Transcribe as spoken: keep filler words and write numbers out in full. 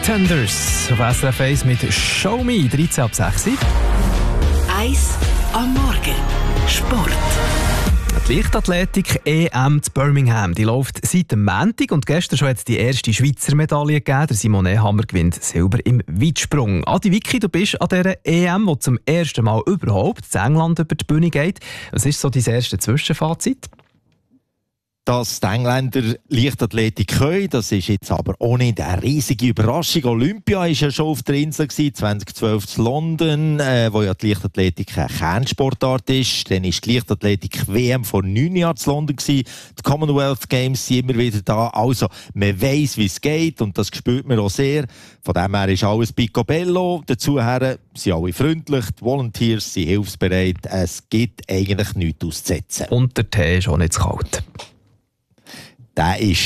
Pretenders auf S R F eins mit «Show Me», dreizehn ab sechs. eins am Morgen. Sport. Die Leichtathletik-E M zu Birmingham, die läuft seit dem Montag und gestern schon hat es die erste Schweizer Medaille gegeben. Der Simon Ehammer gewinnt Silber im Weitsprung. Adi Vicky, du bist an dieser E M, die zum ersten Mal überhaupt in England über die Bühne geht. Was ist so dein erstes Zwischenfazit? Dass die Engländer Leichtathletik können, das ist jetzt aber auch nicht eine riesige Überraschung. Olympia war ja schon auf der Insel, zwanzig zwölf in London, äh, wo ja die Leichtathletik eine Kernsportart ist. Dann war die Leichtathletik-W M vor neun Jahren in London. Die Commonwealth Games sind immer wieder da. Also, man weiss, wie es geht und das spürt man auch sehr. Von dem her ist alles picobello. Dazu sind alle freundlich, die Volunteers sind hilfsbereit. Es gibt eigentlich nichts auszusetzen. Und der Tee ist auch nicht zu kalt. Der ist